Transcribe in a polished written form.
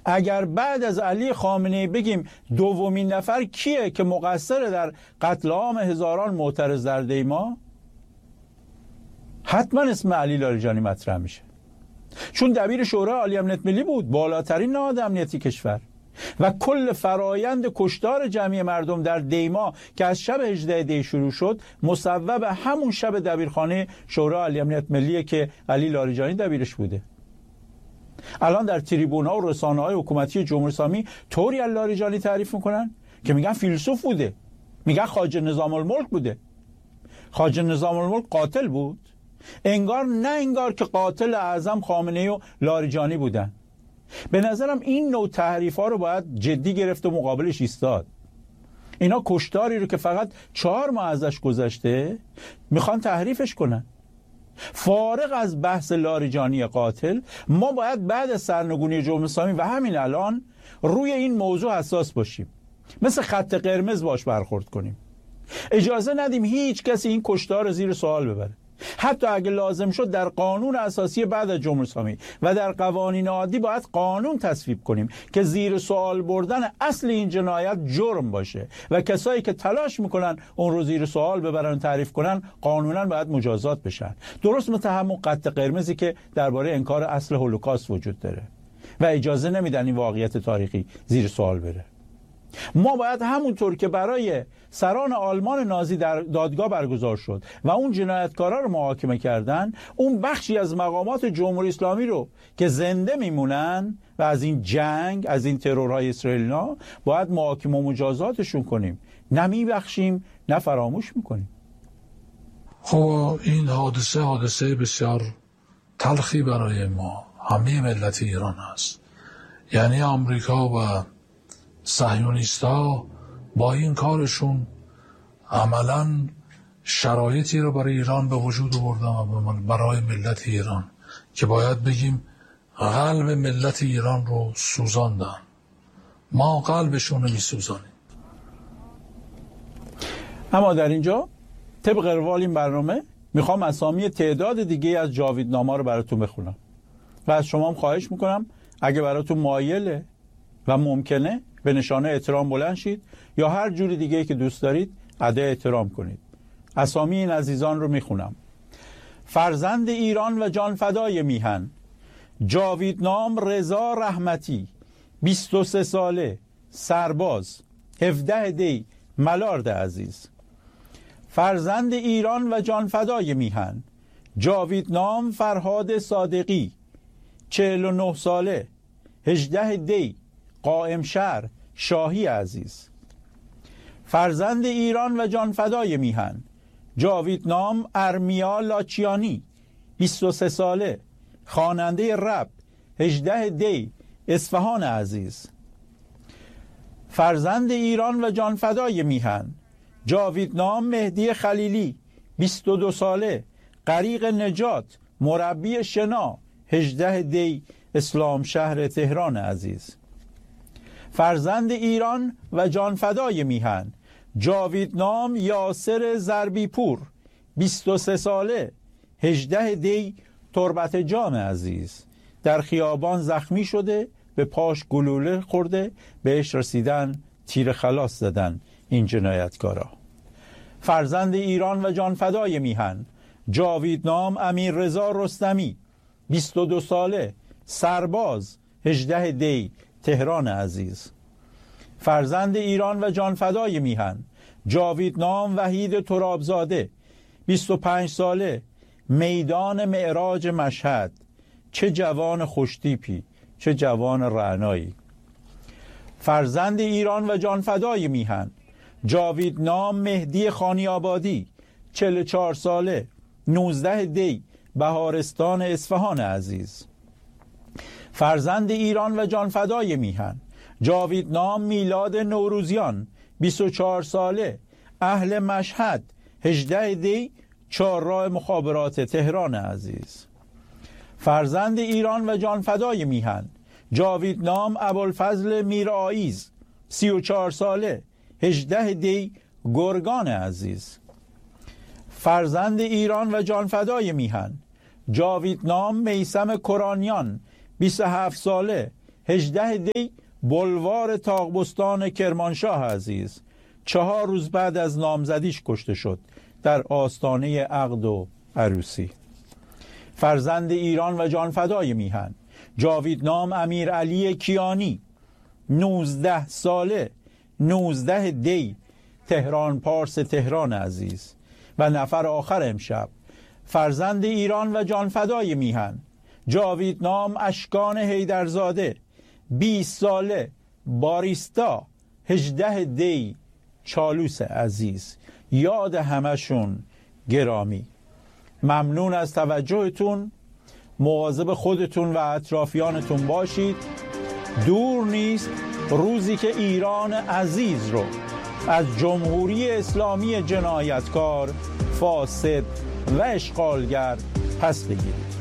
اگر بعد از علی خامنه‌ای بگیم دومین نفر کیه که مقصر در قتل عام هزاران معترض در دیما، حتما اسم علی لاریجانی مطرح میشه، چون دبیر شورای عالی امنیت ملی بود، بالاترین نهاد امنیتی کشور، و کل فرایند کشتار جمعی مردم در دیما که از شب 18 دی شروع شد مصوب همون شب دبیرخانه شورای عالی امنیت ملیه که علی لاریجانی دبیرش بوده. الان در تریبون‌ها و رسانه‌های حکومتی جمهوری اسلامی طوری علی لاریجانی تعریف میکنن که میگن فیلسوف بوده، میگن خواجه نظام الملک بوده. خواجه نظام الملک قاتل بود؟ انگار که قاتل اعظم خامنه‌ای و لاریجانی بودن. به نظرم این نوع تحریف‌ها رو باید جدی گرفت و مقابلش ایستاد. اینا کشتاری رو که فقط 4 ماه ازش گذشته میخوان تحریفش کنن. فارغ از بحث لاریجانی قاتل، ما باید بعد از سرنگونی جمهوری اسلامی و همین الان روی این موضوع حساس باشیم، مثل خط قرمز باش برخورد کنیم. اجازه ندیم هیچ کسی این کشتار رو زیر سوال ببره، حتی اگه لازم شد در قانون اساسی بعد از جمهوری اسلامی و در قوانین عادی باید قانون تصویب کنیم که زیر سوال بردن اصل این جنایت جرم باشه و کسایی که تلاش میکنن اون رو زیر سوال ببرن تعریف کنن قانونا باید مجازات بشن، درست مثل همون خط قرمزی که درباره انکار اصل هولوکاست وجود داره و اجازه نمیدن این واقعیت تاریخی زیر سوال بره. ما باید همونطور که برای سران آلمان نازی در دادگاه برگزار شد و اون جنایتکارا رو محاکمه کردن، اون بخشی از مقامات جمهوری اسلامی رو که زنده میمونن و از این جنگ، از این ترورهای اسرائیلی‌ها باید محاکمه و مجازاتشون کنیم، نه میبخشیم نه فراموش میکنیم. خب این حادثه بسیار تلخی برای ما همه ملت ایران است. یعنی آمریکا و صهیونیست‌ها با این کارشون عملاً شرایطی رو برای ایران به وجود آوردن و برای ملت ایران که باید بگیم قلب ملت ایران رو سوزاندن. ما قلبشون رو می‌سوزانیم. اما در اینجا طبق روال این برنامه میخوام اسامی تعداد دیگه از جاویدنامه‌ها رو براتون بخونم و از شما هم خواهش میکنم اگه براتون مایله و ممکنه به نشانه احترام بلند شید یا هر جوری دیگه که دوست دارید ادای احترام کنید. اسامی این عزیزان رو میخونم: فرزند ایران و جانفدای میهن جاویدنام رضا رحمتی، 23 ساله، سرباز، 17 دی، ملارد عزیز. فرزند ایران و جانفدای میهن جاویدنام فرهاد صادقی، 49 ساله، 18 دی، قائم شهر، شاهی عزیز. فرزند ایران و جانفدای میهن جاویدنام ارمیا لاچیانی، 23 ساله، خواننده رپ، 18 دی، اصفهان عزیز. فرزند ایران و جانفدای میهن جاویدنام مهدی خلیلی، 22 ساله، غریق نجات، مربی شنا، 18 دی، اسلام شهر تهران عزیز. فرزند ایران و جانفدای میهن جاویدنام یاسر ضربی پور، 23 ساله، 18 دی، تربت جام عزیز. در خیابان زخمی شده، به پاش گلوله خورده، بهش رسیدن تیر خلاص زدن این جنایتکارا. فرزند ایران و جانفدای میهن جاویدنام امیر رضا رستمی، 22 ساله، سرباز، 18 دی، تهران عزیز. فرزند ایران و جانفدای میهن جاویدنام وحید ترابزاده، 25 ساله، میدان معراج مشهد. چه جوان خوشتیپی، چه جوان رعنایی. فرزند ایران و جانفدای میهن جاویدنام مهدی خانی‌آبادی، 44 ساله، 19 دی، بهارستان اصفهان عزیز. فرزند ایران و جانفدای میهن جاویدنام میلاد نوروزیان، 24 ساله، اهل مشهد، 18 دی، چهارراه مخابرات تهران عزیز. فرزند ایران و جانفدای میهن جاویدنام ابوالفضل میرآییز، 34 ساله، 18 دی، گرگان عزیز. فرزند ایران و جانفدای میهن جاویدنام میثم کرانیان، 27 ساله، 18 دی بلوار تاغبستان کرمانشاه عزیز 4 روز بعد از نامزدیش کشته شد در آستانه عقد و عروسی. فرزند ایران و جانفدای میهن جاویدنام امیرعلی کیانی 19 ساله 19 دی تهران پارس تهران عزیز. و نفر آخر امشب فرزند ایران و جانفدای میهن جاویدنام اشکان حیدرزاده 20 ساله باریستا 18 دی چالوس عزیز. یاد همشون گرامی. ممنون از توجهتون. مواظب خودتون و اطرافیانتون باشید. دور نیست روزی که ایران عزیز رو از جمهوری اسلامی جنایتکار، فاسد و اشغالگر پس بگیرید.